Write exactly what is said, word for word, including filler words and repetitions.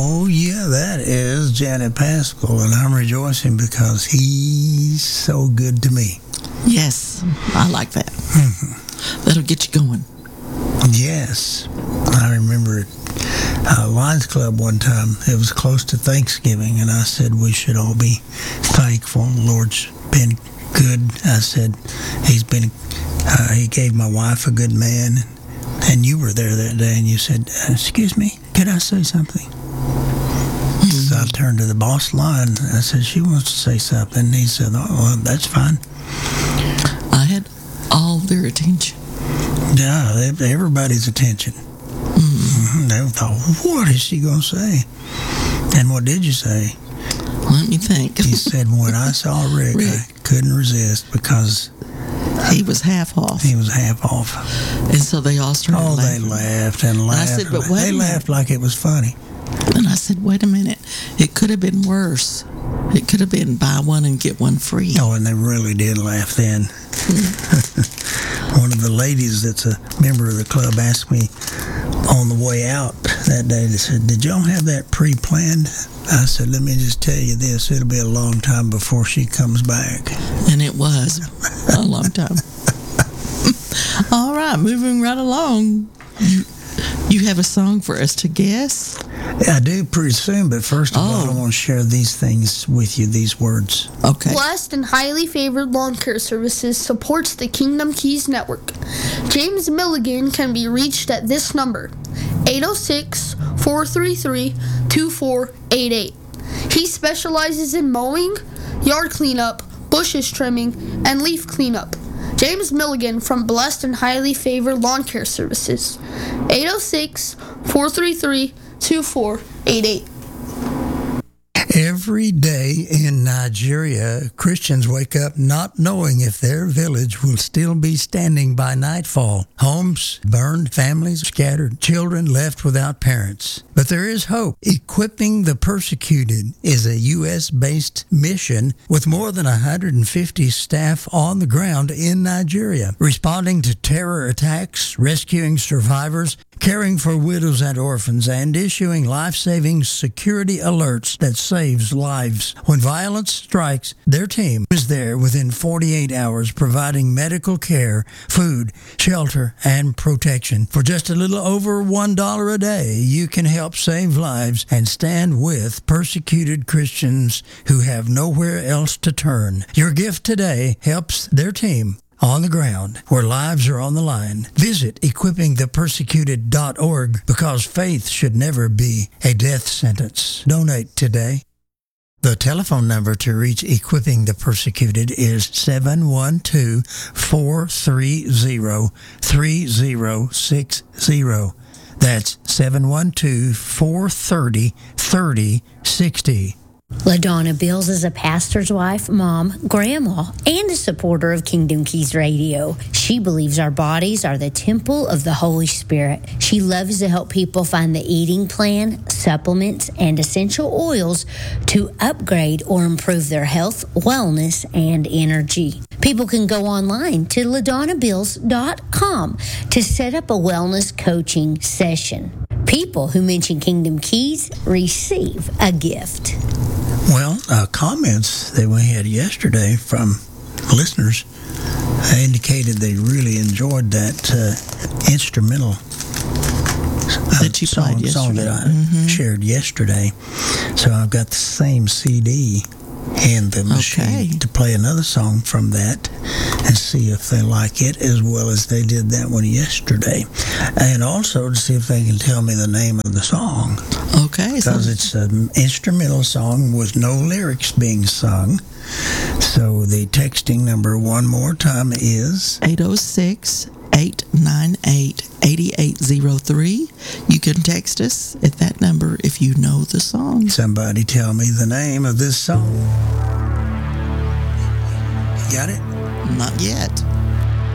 Oh, yeah, that is Janet Pascal, and I'm rejoicing because he's so good to me. Yes, I like that. Mm-hmm. That'll get you going. Yes. I remember at uh, Lions Club one time, it was close to Thanksgiving, and I said we should all be thankful. The Lord's been good. I said he's been, uh, he gave my wife a good man, and you were there that day, and you said, excuse me, could I say something? So I turned to the boss line. I said, she wants to say something. And he said, oh, well, that's fine. I had all their attention. Yeah, everybody's attention. Mm-hmm. They thought, what is she going to say? And what did you say? Let me think. He said, when I saw Rick, Rick, I couldn't resist because he was half off. He was half off. And so they all started oh, laughing. Oh, they laughed and laughed. And I said, but wait They laughed like it was funny. And I said, wait a minute, it could have been worse. It could have been buy one and get one free. Oh, and they really did laugh then. One of the ladies that's a member of the club asked me on the way out that day, they said, did y'all have that pre-planned? I said, let me just tell you this, it'll be a long time before she comes back. And it was a long time. All right, moving right along. You, you have a song for us to guess? I do pretty soon, but first of oh. all, I want to share these things with you, these words. Okay. Blessed and Highly Favored Lawn Care Services supports the Kingdom Keys Network. James Milligan can be reached at this number, eight oh six, four three three, two four eight eight. He specializes in mowing, yard cleanup, bushes trimming, and leaf cleanup. James Milligan from Blessed and Highly Favored Lawn Care Services, eight oh six, four three three, two four eight eight. Every day in Nigeria, Christians wake up not knowing if their village will still be standing by nightfall. Homes burned, families scattered, children left without parents. But there is hope. Equipping the Persecuted is a U S-based mission with more than one hundred fifty staff on the ground in Nigeria, responding to terror attacks, rescuing survivors, caring for widows and orphans, and issuing life-saving security alerts that saves lives. When violence strikes, their team is there within forty-eight hours, providing medical care, food, shelter, and protection. For just a little over one dollar a day, you can help save lives and stand with persecuted Christians who have nowhere else to turn. Your gift today helps their team on the ground where lives are on the line. Visit equipping the persecuted dot org because faith should never be a death sentence. Donate today. The telephone number to reach Equipping the Persecuted is seven one two, four three zero, three zero six zero. That's seven one two, four three zero, three zero six zero. LaDonna Bills is a pastor's wife, mom, grandma, and a supporter of Kingdom Keys Radio. She believes our bodies are the temple of the Holy Spirit. She loves to help people find the eating plan, supplements, and essential oils to upgrade or improve their health, wellness, and energy. People can go online to La Donna Bills dot com to set up a wellness coaching session. People who mention Kingdom Keys receive a gift. Well, uh, comments that we had yesterday from listeners indicated they really enjoyed that uh, instrumental uh, that you song, played song that I mm-hmm. shared yesterday. So I've got the same C D and the machine okay. to play another song from that and see if they like it as well as they did that one yesterday. And also to see if they can tell me the name of the song. Okay. Because so it's an instrumental song with no lyrics being sung. So the texting number one more time is eight oh six, eight nine eight, eight eight zero three. You can text us at that number if you know the song. Somebody tell me the name of this song. You got it? Not yet.